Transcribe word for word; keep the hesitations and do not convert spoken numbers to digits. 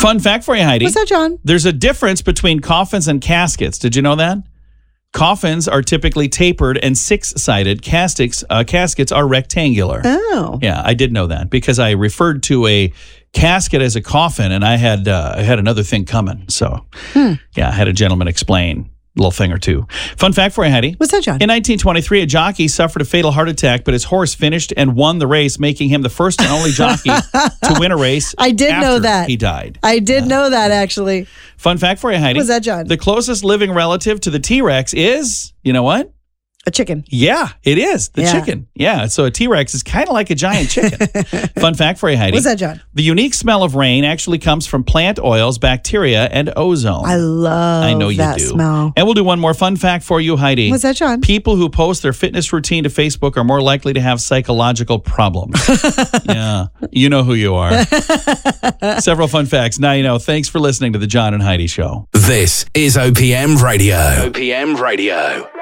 Fun fact for you, Heidi. What's that, John? There's a difference between coffins and caskets. Did you know that? Coffins are typically tapered and six-sided. Caskets, uh, caskets are rectangular. Oh. Yeah, I did know that because I referred to a casket as a coffin, and I had uh, I had another thing coming. So, hmm. yeah, I had a gentleman explain a little thing or two. Fun fact for you, Heidi. What's that, John? In nineteen twenty-three, a jockey suffered a fatal heart attack, but his horse finished and won the race, making him the first and only jockey to win a race. I did after know that. He died. I did uh, know that, actually. Fun fact for you, Heidi. What's that, John? The closest living relative to the T-Rex is, you know what? A chicken. Yeah, it is. The Yeah. chicken. Yeah, so a T-Rex is kind of like a giant chicken. Fun fact for you, Heidi. What's that, John? The unique smell of rain actually comes from plant oils, bacteria, and ozone. I love I know you that do. smell. And we'll do one more fun fact for you, Heidi. What's that, John? People who post their fitness routine to Facebook are more likely to have psychological problems. Yeah, you know who you are. Several fun facts. Now you know. Thanks for listening to the John and Heidi Show. This is O P M Radio. O P M Radio.